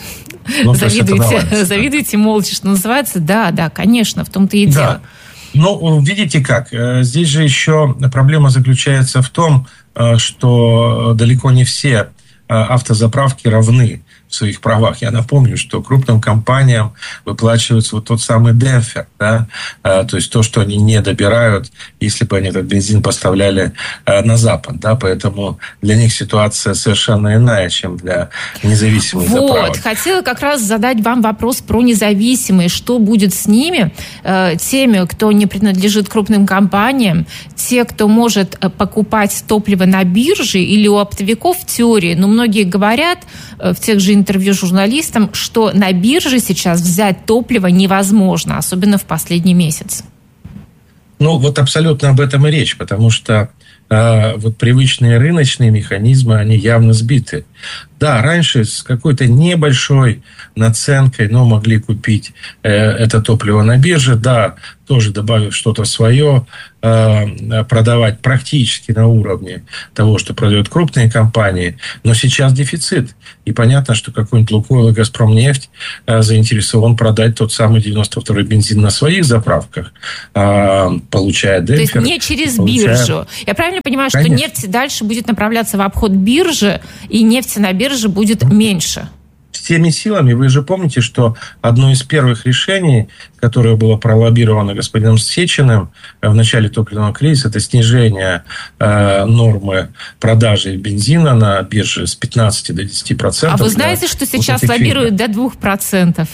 Завидуйте молча, что называется. Да, конечно, в том-то и дело. Видите как, здесь же еще проблема заключается в том, что далеко не все автозаправки равны в своих правах. Я напомню, что крупным компаниям выплачивается вот тот самый демпфер, да? То есть то, что они не добирают, если бы они этот бензин поставляли на Запад. Да? Поэтому для них ситуация совершенно иная, чем для независимых заправок. Хотела как раз задать вам вопрос про независимые. Что будет с ними, теми, кто не принадлежит крупным компаниям, те, кто может покупать топливо на бирже или у оптовиков в теории, но многие говорят в тех же интервью журналистам, что на бирже сейчас взять топливо невозможно, особенно в последний месяц. Абсолютно об этом и речь, потому что привычные рыночные механизмы, они явно сбиты. Да, раньше с какой-то небольшой наценкой, но могли купить это топливо на бирже, да, тоже добавив что-то свое, продавать практически на уровне того, что продают крупные компании, но сейчас дефицит. И понятно, что какой-нибудь «Лукойл» и «Газпромнефть» заинтересован продать тот самый 92-й бензин на своих заправках, получая демпфер. То есть не через биржу. Я правильно понимаю, что нефть дальше будет направляться в обход биржи, и нефти на бирже будет меньше? Всеми силами. Вы же помните, что одно из первых решений, которое было пролоббировано господином Сечиным в начале топливного кризиса, это снижение нормы продажи бензина на бирже с 15 до 10%. А вы знаете, что сейчас лоббируют до 2%?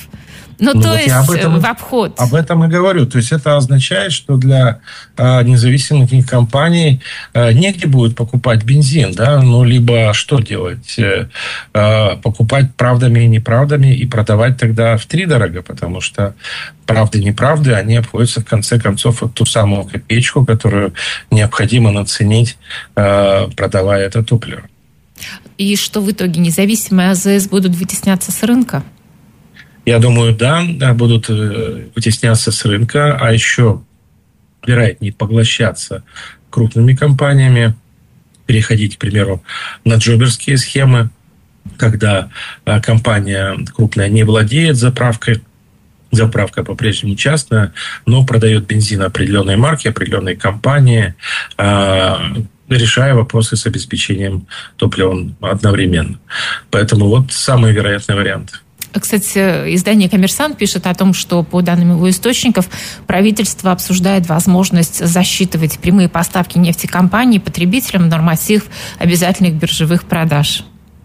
В обход. Об этом и говорю. То есть это означает, что для независимых компаний негде будет покупать бензин, да, либо что делать? Покупать правдами и неправдами и продавать тогда втридорога, потому что правды-неправды, они обходятся в конце концов в ту самую копеечку, которую необходимо наценить, продавая это топливо. И что в итоге? Независимые АЗС будут вытесняться с рынка? Я думаю, да, будут вытесняться с рынка, а еще, вероятнее, поглощаться крупными компаниями, переходить, к примеру, на джоберские схемы, когда компания крупная не владеет заправкой, заправка по-прежнему частная, но продает бензин определенной марки, определенной компании, решая вопросы с обеспечением топливом одновременно. Поэтому самый вероятный вариант. Кстати, издание «Коммерсант» пишет о том, что, по данным его источников, правительство обсуждает возможность засчитывать прямые поставки нефтекомпаний потребителям норматив обязательных биржевых продаж.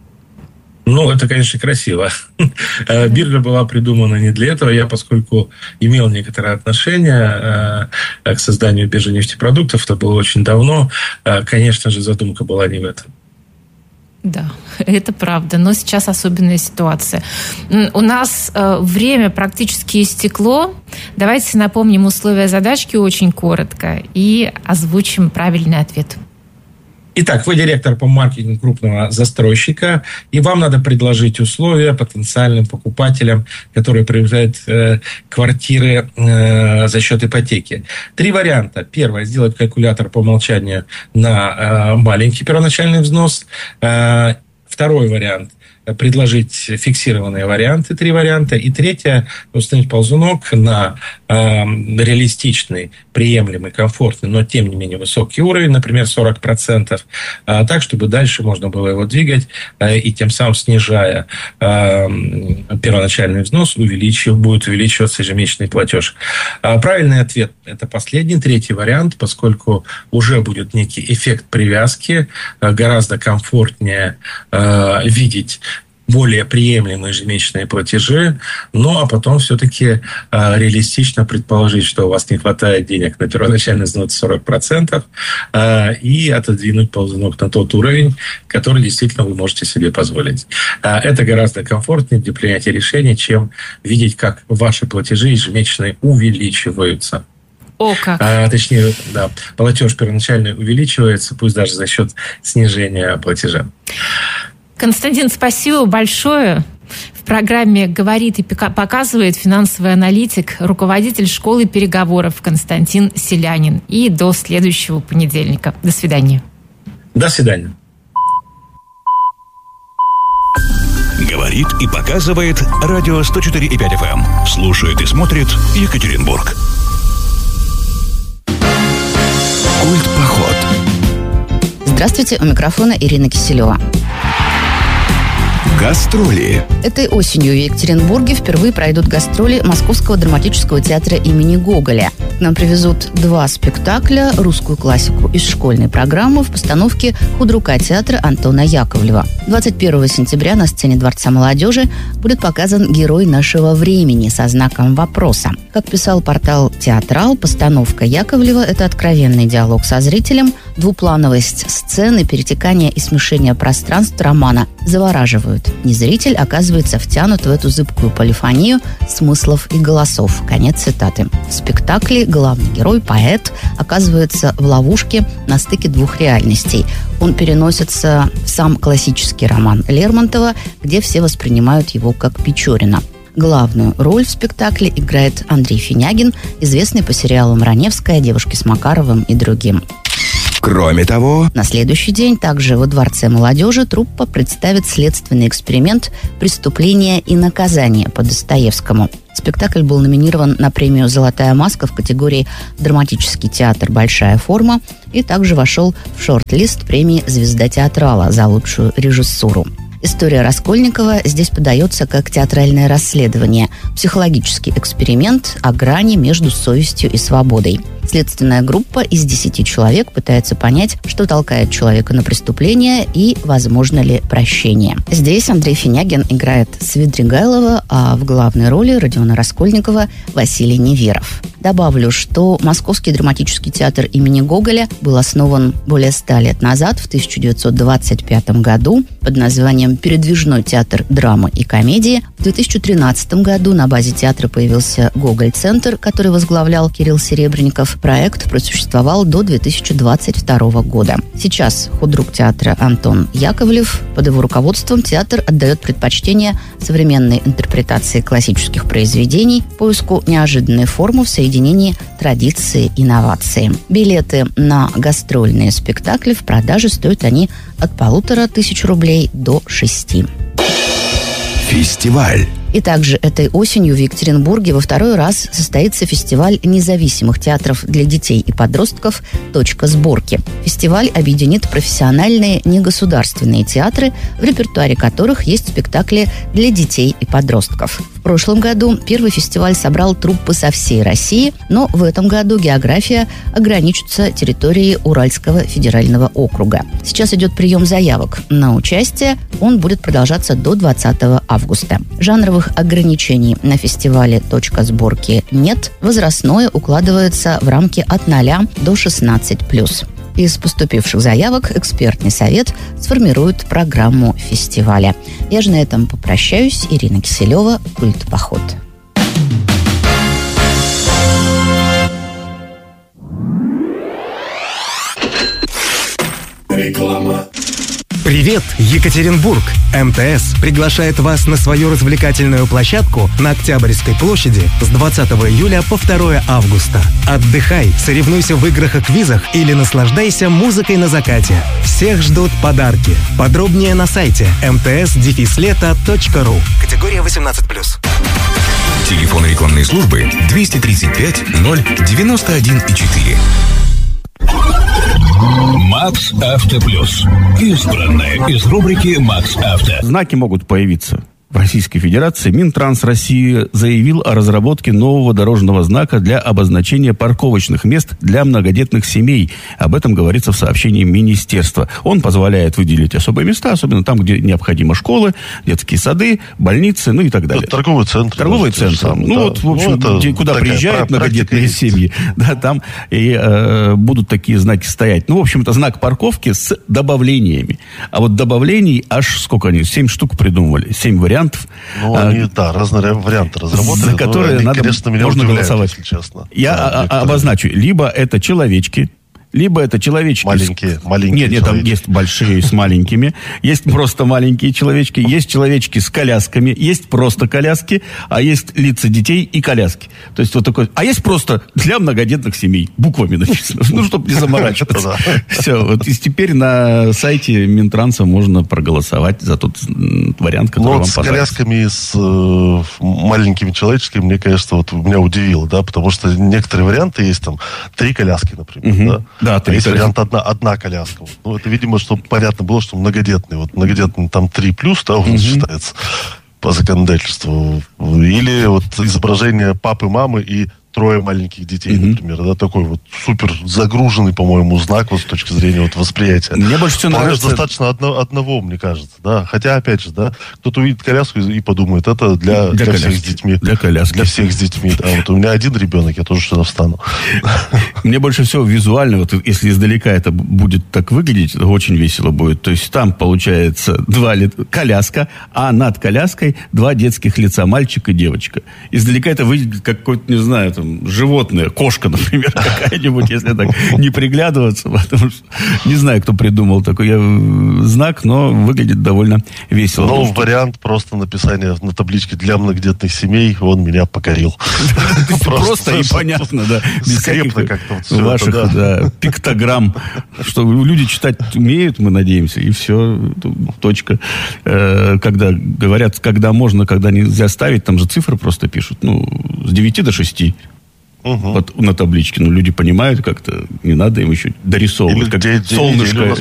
Это, конечно, красиво. Биржа была придумана не для этого. Я, поскольку имел некоторое отношение к созданию биржи нефтепродуктов, это было очень давно, конечно же, задумка была не в этом. Да, это правда, но сейчас особенная ситуация. У нас время практически истекло. Давайте напомним условия задачки очень коротко и озвучим правильный ответ. Итак, вы директор по маркетингу крупного застройщика, и вам надо предложить условия потенциальным покупателям, которые приобретают квартиры за счет ипотеки. 3 варианта. Первое, сделать калькулятор по умолчанию на маленький первоначальный взнос. Второй вариант – предложить фиксированные варианты, 3 варианта. И третье – установить ползунок на реалистичный, приемлемый, комфортный, но тем не менее высокий уровень, например, 40%, так, чтобы дальше можно было его двигать и тем самым, снижая первоначальный взнос, будет увеличиваться ежемесячный платеж. Правильный ответ – это последний, 3-й вариант, поскольку уже будет некий эффект привязки, гораздо комфортнее видеть более приемлемые ежемесячные платежи, ну, а потом все-таки реалистично предположить, что у вас не хватает денег на первоначальный взнос 40%, и отодвинуть ползунок на тот уровень, который действительно вы можете себе позволить. Это гораздо комфортнее для принятия решений, чем видеть, как ваши платежи ежемесячные увеличиваются. О, как. Точнее, да, платеж первоначальный увеличивается, пусть даже за счет снижения платежа. Константин, спасибо большое. В программе «Говорит и показывает» финансовый аналитик, руководитель школы переговоров Константин Селянин. И до следующего понедельника. До свидания. До свидания. Говорит и показывает радио 104,5 FM. Слушает и смотрит Екатеринбург. Культ-поход. Здравствуйте, у микрофона Ирина Киселева. Гастроли. Этой осенью в Екатеринбурге впервые пройдут гастроли Московского драматического театра имени Гоголя. К нам привезут 2 спектакля, русскую классику из школьной программы в постановке худрука театра Антона Яковлева. 21 сентября на сцене Дворца молодежи будет показан герой нашего времени со знаком вопроса. Как писал портал «Театрал», постановка Яковлева – это откровенный диалог со зрителем, двуплановость сцены, перетекание и смешение пространств романа завораживают. Зритель оказывается втянут в эту зыбкую полифонию смыслов и голосов. Конец цитаты. В спектакле главный герой, поэт, оказывается в ловушке на стыке 2 реальностей. Он переносится в сам классический роман Лермонтова, где все воспринимают его как Печорина. Главную роль в спектакле играет Андрей Финягин, известный по сериалам «Раневская», «Девушки с Макаровым» и другим. Кроме того, на следующий день также во Дворце молодежи труппа представит следственный эксперимент «Преступление и наказание» по Достоевскому. Спектакль был номинирован на премию «Золотая маска» в категории «Драматический театр. Большая форма» и также вошел в шорт-лист премии «Звезда театрала» за лучшую режиссуру. История Раскольникова здесь подается как театральное расследование, психологический эксперимент о грани между совестью и свободой. Следственная группа из 10 человек пытается понять, что толкает человека на преступление и возможно ли прощение. Здесь Андрей Финягин играет Свидригайлова, а в главной роли Родиона Раскольникова Василий Неверов. Добавлю, что Московский драматический театр имени Гоголя был основан более 100 лет назад, в 1925 году, под названием «Передвижной театр драмы и комедии». В 2013 году на базе театра появился Гоголь-центр, который возглавлял Кирилл Серебренников. Проект просуществовал до 2022 года. Сейчас худрук театра Антон Яковлев. Под его руководством театр отдает предпочтение современной интерпретации классических произведений, поиску неожиданной формы в соединении традиции и инновации. Билеты на гастрольные спектакли в продаже стоят они от 1500 рублей до 6. фестиваль. И также этой осенью в Екатеринбурге во 2-й раз состоится фестиваль независимых театров для детей и подростков «Точка сборки». Фестиваль объединит профессиональные негосударственные театры, в репертуаре которых есть спектакли для детей и подростков. В прошлом году первый фестиваль собрал труппы со всей России, но в этом году география ограничится территорией Уральского федерального округа. Сейчас идет прием заявок на участие. Он будет продолжаться до 20 августа. Жанровых ограничений на фестивале «Точка сборки» нет. Возрастное укладывается в рамки от 0 до 16+. Из поступивших заявок экспертный совет сформирует программу фестиваля. Я же на этом попрощаюсь. Ирина Киселева, «Культ-поход». Реклама. Привет, Екатеринбург! МТС приглашает вас на свою развлекательную площадку на Октябрьской площади с 20 июля по 2 августа. Отдыхай, соревнуйся в играх и квизах или наслаждайся музыкой на закате. Всех ждут подарки. Подробнее на сайте mts-лето.ру. Категория 18+. Телефон рекламной службы 235 091 4. Макс Авто Плюс. Избранное из рубрики Макс Авто. Знаки могут появиться в Российской Федерации Минтранс России заявил о разработке нового дорожного знака для обозначения парковочных мест для многодетных семей. Об этом говорится в сообщении министерства. Он позволяет выделить особые места, особенно там, где необходимо школы, детские сады, больницы, ну и так далее. Торговый центр. Торговый центр. В общем, куда приезжают многодетные семьи, да, там и будут такие знаки стоять. В общем, это знак парковки с добавлениями. А вот добавлений аж сколько они? 7 штук придумывали, 7 вариантов. Они, разные варианты разработали. За которые они, конечно, меня можно удивляют, голосовать. если честно. Я обозначу. Либо это человечки, либо это человечки... Маленькие Нет, там есть большие с маленькими. Есть просто маленькие человечки. Есть человечки с колясками. Есть просто коляски. А есть лица детей и коляски. То есть вот такой... А есть просто для многодетных семей. Буквами написано. Чтобы не заморачиваться. Все. Вот и теперь на сайте Минтранса можно проголосовать за тот вариант, который вам понравится. С колясками и с маленькими человечками, мне, конечно, меня удивило, да, потому что некоторые варианты есть там 3 коляски, например, да. Да, есть вариант одна коляска. Это, видимо, чтобы понятно было, что многодетный. Многодетный там 3+, да, уже считается по законодательству. Или изображение папы, мамы и 3 маленьких детей, например. Да, такой супер загруженный, по-моему, знак с точки зрения восприятия. Мне больше всего нравится... Достаточно одного, мне кажется. Да. Хотя, опять же, да, кто-то увидит коляску и подумает, это для всех с детьми. Для коляски. Для всех с детьми. Да. У меня один ребенок, я тоже сюда встану. Мне больше всего визуально, если издалека это будет так выглядеть, это очень весело будет. То есть там получается коляска, а над коляской 2 детских лица, мальчик и девочка. Издалека это выглядит как какое-то, не знаю, животное, кошка, например, какая-нибудь, если так не приглядываться, потому что не знаю, кто придумал такой знак, но выглядит довольно весело. Но вариант просто написания на табличке для многодетных семей, он меня покорил. Просто и понятно, да. Без скрепно как-то ваших пиктограмм, что люди читать умеют, мы надеемся, и все, точка. Когда говорят, когда можно, когда нельзя ставить, там же цифры просто пишут, с 9 до 6. На табличке. Люди понимают как-то, не надо им еще дорисовывать, как солнышко.